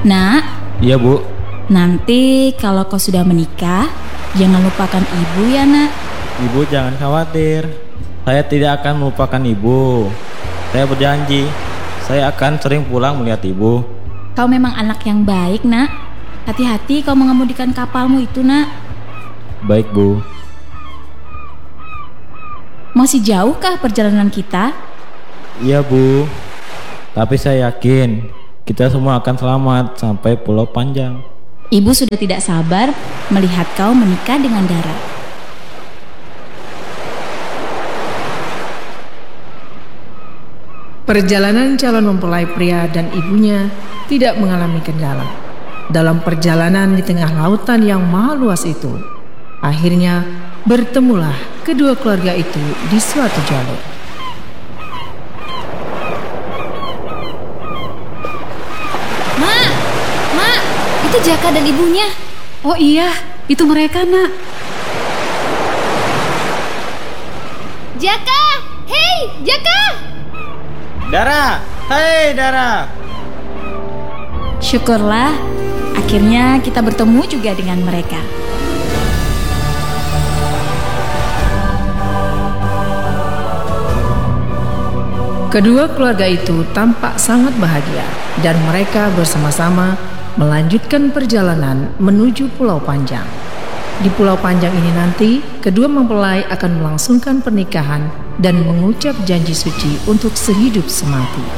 Nak, Iya Bu, nanti kalau kau sudah menikah, jangan lupakan ibu ya nak. Ibu jangan khawatir. Saya tidak akan melupakan Ibu. Saya berjanji, saya akan sering pulang melihat Ibu. Kau memang anak yang baik nak. Hati-hati kau mengemudikan kapalmu itu nak. Baik Bu. Masih jauhkah perjalanan kita? Iya Bu, tapi saya yakin kita semua akan selamat sampai Pulau Panjang. Ibu sudah tidak sabar melihat kau menikah dengan Dara. Perjalanan calon mempelai pria dan ibunya tidak mengalami kendala. Dalam perjalanan di tengah lautan yang maha luas itu, akhirnya bertemulah kedua keluarga itu di suatu jalur. Mak, itu Jaka dan ibunya. Oh iya, itu mereka nak. Jaka, hei Jaka. Dara, hai Dara. Syukurlah, akhirnya kita bertemu juga dengan mereka. Kedua keluarga itu tampak sangat bahagia dan mereka bersama-sama melanjutkan perjalanan menuju Pulau Panjang. Di Pulau Panjang ini nanti, kedua mempelai akan melangsungkan pernikahan dan mengucap janji suci untuk sehidup semati.